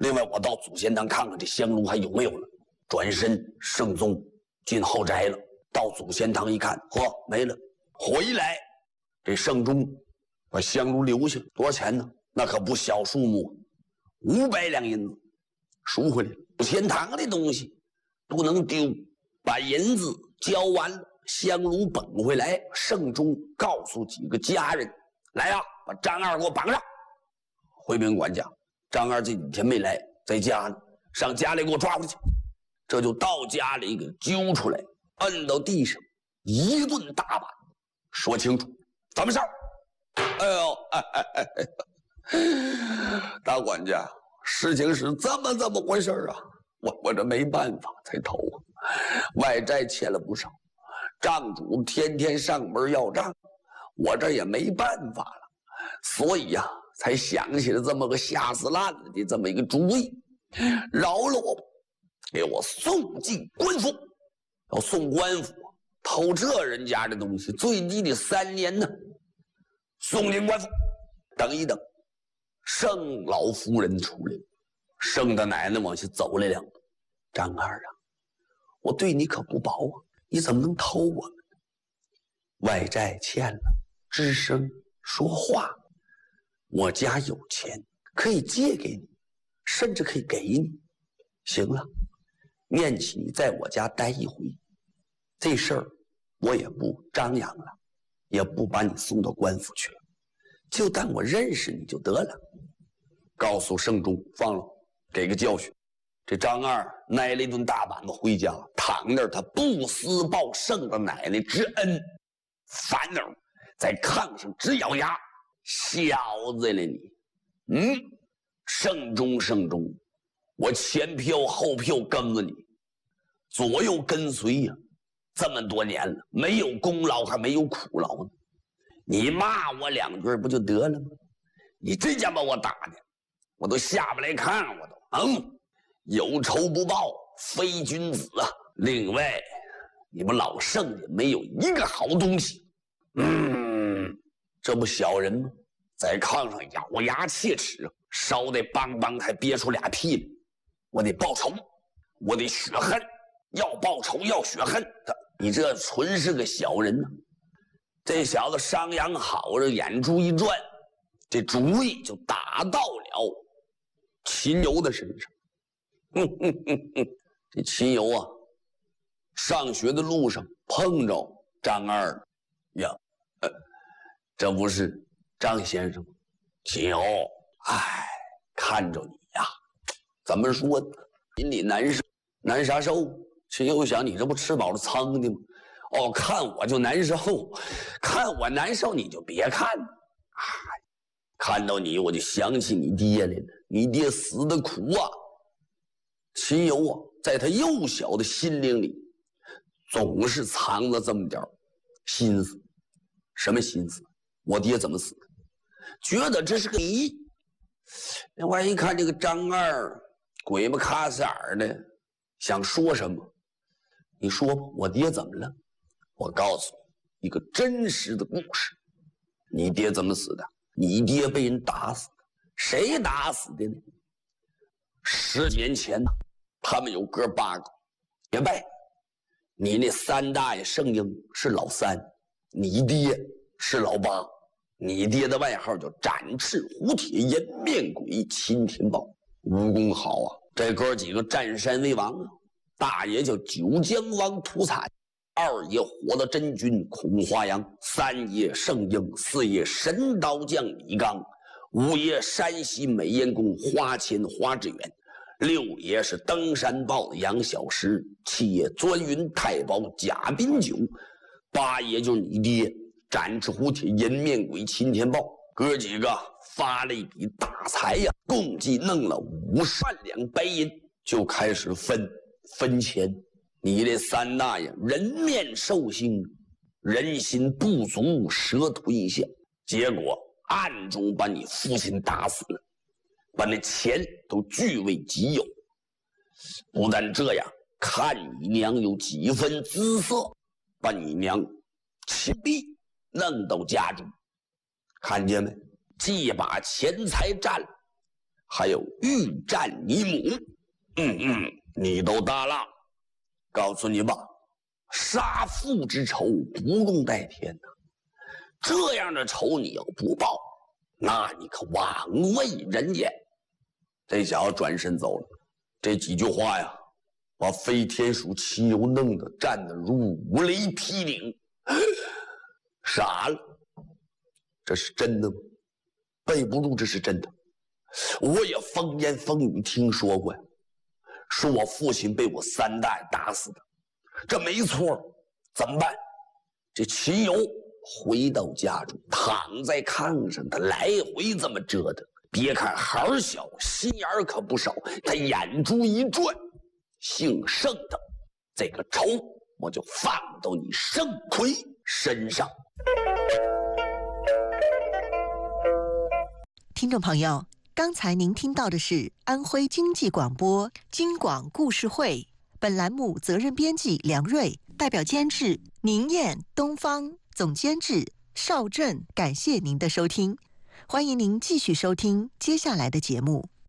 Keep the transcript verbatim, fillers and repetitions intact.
另外，我到祖先堂看看这香炉还有没有了。转身，圣宗进后宅了。到祖先堂一看，嚯，没了。回来，这圣宗把香炉留下，多少钱呢？那可不小数目，五百两银子赎回来了。祖先堂的东西不能丢，把银子交完了，香炉捧回来。圣宗告诉几个家人：“来啊，把张二给我绑上。”回禀管家，张二这几天没来，在家呢，上家里给我抓回去。这就到家里给揪出来，摁到地上，一顿大板，说清楚怎么事儿。哎呦，哎哎哎哎，大管家，事情是这么这么回事啊！我我这没办法才投啊，外债欠了不少，账主天天上门要账，我这也没办法了，所以呀、啊，才想起了这么个下死烂子的这么一个主意，饶了我吧，给我送进官府。要送官府，偷这人家的东西，最低的三年呢。送进官府，等一等，盛老夫人出来，盛大奶奶往下走了两步。张二啊，我对你可不薄啊，你怎么能偷我们呢？外债欠了，吱声说话。我家有钱，可以借给你，甚至可以给你。行了，念起你在我家待一回，这事儿我也不张扬了，也不把你送到官府去了，就当我认识你就得了。告诉圣宗放了，给个教训。这张二挨了一顿大板子回家，躺那儿他不思报圣的奶奶之恩，反而在炕上直咬牙。小子了你，嗯，圣宗圣宗，我前票后票跟着你，左右跟随呀、啊，这么多年了，没有功劳还没有苦劳呢。你骂我两句不就得了吗？你真想把我打的，我都下不来炕，我都嗯，有仇不报非君子啊。另外，你们老圣家没有一个好东西，嗯，这不小人吗？在炕上咬牙切齿，烧得梆梆还憋出俩屁来。我得报仇，我得雪恨，要报仇要雪恨。你这纯是个小人呢、啊。这小子商量好了，眼珠一转，这主意就打到了秦游的身上。哼哼哼哼，这秦游啊，上学的路上碰着张二呀，呃，这不是张先生吗？秦游，哎，看着你呀，怎么说呢？心里难受，难啥受？秦游想，你这不吃饱了撑的吗？哦，看我就难受，看我难受你就别看了。啊，看到你我就想起你爹来了，你爹死的苦啊。秦游啊，在他幼小的心灵里，总是藏着这么点心思。什么心思？我爹怎么死的？觉得这是个谜。那玩意儿一看这个张二鬼巴卡色儿的，想说什么？你说吧，我爹怎么了？我告诉你一个真实的故事。你爹怎么死的？你爹被人打死的。谁打死的呢？十年前呢，他们有哥八个，结拜。你那三大爷圣婴是老三，你爹是老八。你爹的外号叫展翅虎铁颜面鬼秦天豹，武功好啊。这哥几个占山为王啊。大爷叫九江王屠惨，二爷火的真君孔华阳，三爷圣婴，四爷神刀将李刚，五爷山西美颜公花钱花志远，六爷是登山豹的杨小石，七爷钻云太保贾宾九，八爷就是你爹展翅虎铁颜面鬼秦天豹。哥几个发了一笔大财呀，共计弄了五十万两白银，就开始分分钱。你这三大爷人面兽心，人心不足蛇吞象，结果暗中把你父亲打死了，把那钱都据为己有。不但这样，看你娘有几分姿色，把你娘钱币弄到家中，看见没？既把钱财占了， 还有欲战你母。嗯嗯，你都大了，告诉你吧，杀父之仇不共戴天呐、啊！这样的仇你要不报，那你可枉为人也。这小子转身走了，这几句话呀，把飞天鼠骑牛弄得站得如五雷劈顶，傻了。这是真的吗？背不住，这是真的。我也风言风语听说过呀，是我父亲被我三代打死的，这没错。怎么办？这骑牛回到家中，躺在炕上，他来回这么折腾。别看孩儿小，心眼儿可不少。他眼珠一转，姓盛的这个仇，我就放到你盛奎身上。 听众朋友，刚才您听到的是安徽经济广播京广故事会，本栏目责任编辑梁瑞，代表监制宁燕、东方，总监制邵振。感谢您的收听，欢迎您继续收听接下来的节目。